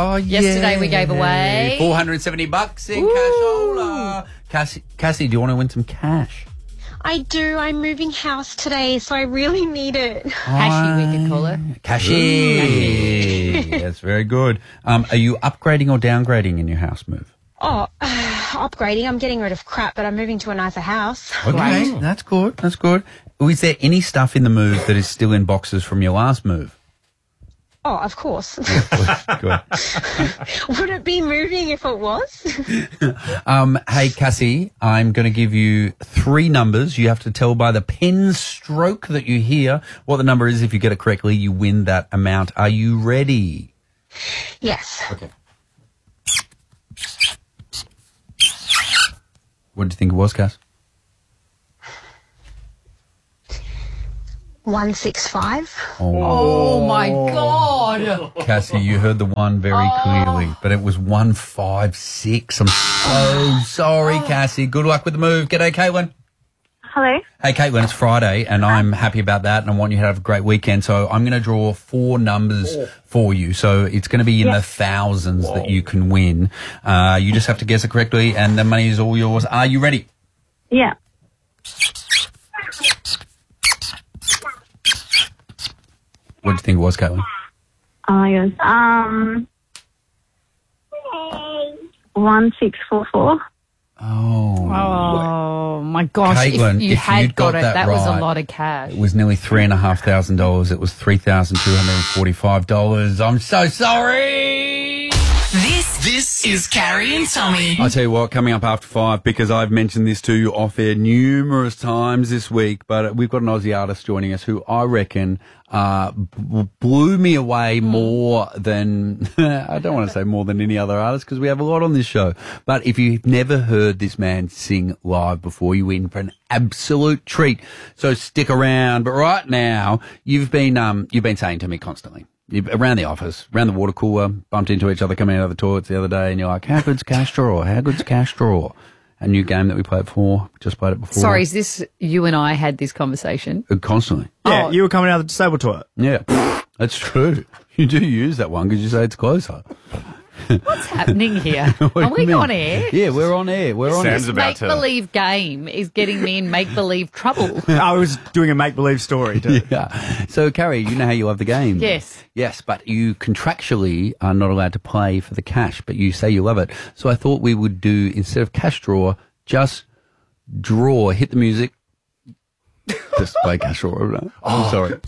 Oh, Yesterday we gave away $470 in cashola. Cassie, do you want to win some cash? I do. I'm moving house today, so I really need it. Cashy, we could call it. Cashy. That's very good. Are you upgrading or downgrading in your house move? Oh, upgrading. I'm getting rid of crap, but I'm moving to a nicer house. Okay, that's good. That's good. Is there any stuff in the move that is still in boxes from your last move? Oh, of course. Good. Would it be moving if it was? Hey, Cassie, I'm going to give you 3 numbers. You have to tell by the pen stroke that you hear what the number is. If you get it correctly, you win that amount. Are you ready? Yes. Okay. What did you think it was, Cass? 165. Oh, my God. Cassie, you heard the one very clearly, but it was 156. I'm so sorry, Cassie. Good luck with the move. G'day, Caitlin. Hello. Hey, Caitlin, it's Friday, and I'm happy about that, and I want you to have a great weekend. So I'm going to draw 4 numbers for you. So it's going to be in the thousands that you can win. You just have to guess it correctly, and the money is all yours. Are you ready? Yeah. What do you think it was, Caitlin? Oh my gosh. 1644. Oh, my gosh. Caitlin, if you if had you'd got got it, that that was a right, lot of cash. It was nearly $3,500. It was $3,245. I'm so sorry. This is Carrie and Tommy. I tell you what, coming up after 5, because I've mentioned this to you off air numerous times this week, but we've got an Aussie artist joining us who I reckon blew me away more than, I don't want to say more than any other artist because we have a lot on this show. But if you've never heard this man sing live before, you're in for an absolute treat. So stick around. But right now, you've been saying to me constantly, around the office, around the water cooler, bumped into each other coming out of the toilets the other day, and you're like, how good's Cash Draw? How good's Cash Draw? A new game that we played before. Just played it before. Sorry, is this you and I had this conversation? Constantly. Yeah, you were coming out of the disabled toilet. Yeah, that's true. You do use that one because you say it's closer. What's happening here? Are we on air? Yeah, we're on air. We're on Sam's air. about to... Make-believe game is getting me in make-believe trouble. I was doing a make-believe story too. Yeah. So, Carrie, you know how you love the game. Yes. Yes, but you contractually are not allowed to play for the cash, but you say you love it. So I thought we would do, instead of Cash Draw, just draw, hit the music. Just play Cash Draw. I'm sorry.